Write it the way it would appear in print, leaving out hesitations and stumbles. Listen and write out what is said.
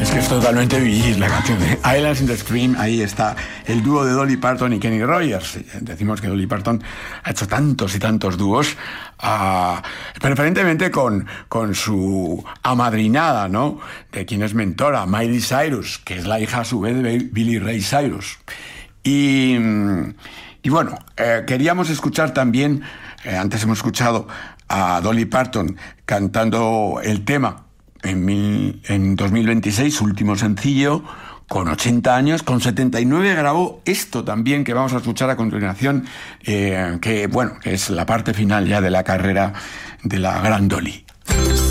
Es que es totalmente vivir la canción de Islands in the Stream. Ahí está el dúo de Dolly Parton y Kenny Rogers. Decimos que Dolly Parton ha hecho tantos y tantos dúos, preferentemente con su amadrinada, ¿no?, de quien es mentora, Miley Cyrus, que es la hija a su vez de Billy Ray Cyrus. Y bueno, queríamos escuchar también, antes hemos escuchado a Dolly Parton cantando el tema en 2026, su último sencillo, con 80 años, con 79 grabó esto también que vamos a escuchar a continuación, que es la parte final ya de la carrera de la gran Dolly.